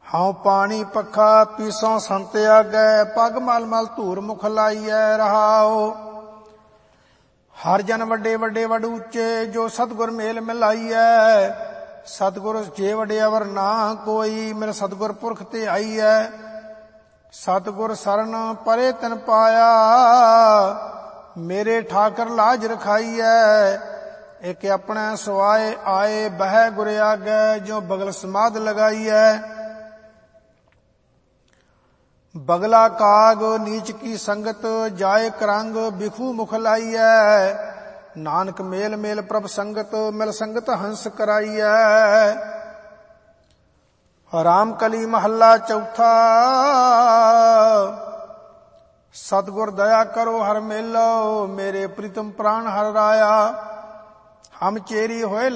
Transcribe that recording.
ਹਉ ਪਾਣੀ ਪੱਖਾ ਪੀਸੋਂ ਸੰਤ ਆਗੈ, ਪਗ ਮਲ ਮਲ ਧੂਰ ਮੁਖ ਲਾਈਐ। ਰਹਾਉ ਹਰ ਜਨ ਵੱਡੇ ਵੱਡੇ ਵਡ ਉੱਚੇ, ਜੋ ਸਤਿਗੁਰ ਮੇਲ ਮਿਲਾਈਐ। ਸਤਿਗੁਰ ਜੇ ਵਡਿਆਵਰ ਨਾ ਕੋਈ, ਮੇਰੇ ਸਤਿਗੁਰ ਪੁਰਖ ਤੇ ਆਈਐ। ਸਤਿਗੁਰ ਸਰਨ ਪਰੇ ਤਿਨ ਪਾਇਆ, ਮੇਰੇ ਠਾਕਰ ਲਾਜ ਰਖਾਈਐ। ਇੱਕ ਆਪਣੇ ਸੁਆਏ ਆਏ, ਬਹਿ ਗੁਰ ਆਗੈ, ਜੋ ਬਗਲ ਸਮਾਧ ਲਗਾਈਐ। ਬਗਲਾ ਕਾਗ ਨੀਚ ਕੀ ਸੰਗਤ, ਜਾਏ ਕਰੰਗ ਬਿਖੂ ਮੁਖ ਲਾਈਐ। ਨਾਨਕ ਮੇਲ ਮੇਲ ਪ੍ਰਭ ਸੰਗਤ, ਮਿਲ ਸੰਗਤ ਹੰਸ ਕਰਾਈਐ। ਰਾਮ ਕਲੀ ਮਹੱਲਾ ਚੌਥਾ। ਸਤਿਗੁਰ ਦਇਆ ਕਰੋ ਹਰ ਮੇਲੋ, ਮੇਰੇ ਪ੍ਰੀਤਮ ਪ੍ਰਾਣ ਹਰ ਰਾਇਆ। ਹਮ ਚੇਰੀ ਹੋਏ